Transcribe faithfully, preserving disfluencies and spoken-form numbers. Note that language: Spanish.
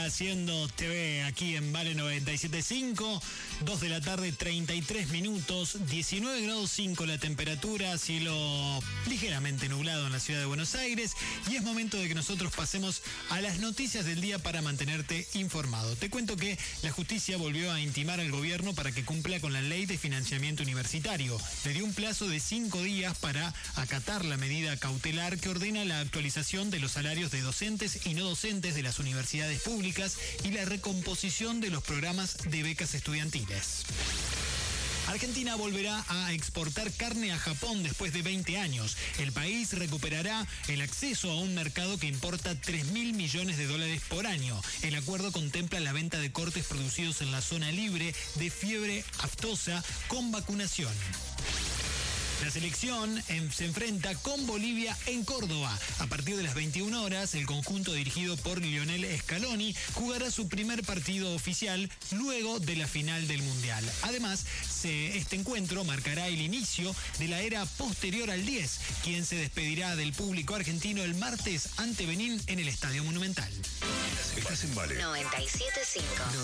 Haciendo T V aquí en Vale noventa y siete punto cinco, dos de la tarde, treinta y tres minutos, diecinueve grados cinco la temperatura, cielo ligeramente nublado en la ciudad de Buenos Aires, y es momento de que nosotros pasemos a las noticias del día para mantenerte informado. Te cuento que la justicia volvió a intimar al gobierno para que cumpla con la ley de financiamiento universitario. Le dio un plazo de cinco días para acatar la medida cautelar que ordena la actualización de los salarios de docentes y no docentes de las universidades públicas y la recomposición de los programas de becas estudiantiles. Argentina volverá a exportar carne a Japón después de veinte años. El país recuperará el acceso a un mercado que importa tres mil millones de dólares por año. El acuerdo contempla la venta de cortes producidos en la zona libre de fiebre aftosa con vacunación. La selección en, se enfrenta con Bolivia en Córdoba. A partir de las veintiuna horas, el conjunto dirigido por Lionel Scaloni jugará su primer partido oficial luego de la final del Mundial. Además, se, este encuentro marcará el inicio de la era posterior al diez, quien se despedirá del público argentino el martes ante Benín en el Estadio Monumental. Estás en Vale noventa y siete punto cinco.